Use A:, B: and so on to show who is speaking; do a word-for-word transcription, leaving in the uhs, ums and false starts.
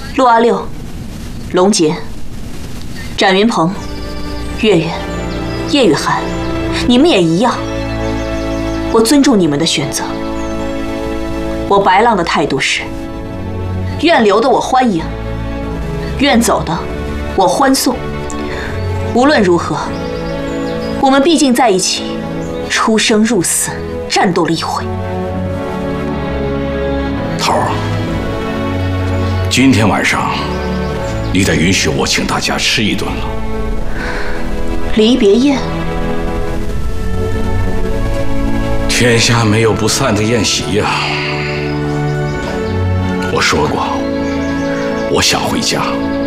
A: 陆阿六、龙杰、展云鹏、月月、叶雨涵，你们也一样。我尊重你们的选择。我白浪的态度是：愿留的我欢迎，愿走的我欢送。无论如何，我们毕竟在一起，出生入死，战斗了一回。
B: 头儿，今天晚上你得允许我请大家吃一顿了。
A: 离别宴，
B: 天下没有不散的宴席呀。我说过，我想回家。